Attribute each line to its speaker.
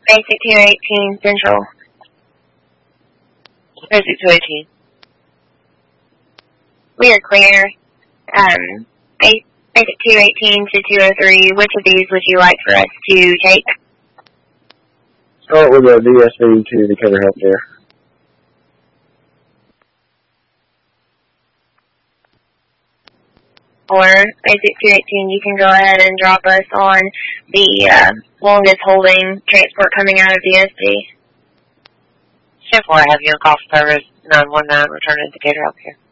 Speaker 1: Basic 218 Central.
Speaker 2: Basic 218.
Speaker 1: We are clear. Basic 218 to 203. Which of these would you like for us to take?
Speaker 3: Start with a VSV to Decatur Healthcare.
Speaker 1: Or Basic 218, you can go ahead and drop us on the longest holding transport coming out of DSD.
Speaker 2: 10-4, I have you on call service 919, returning to Decatur Healthcare.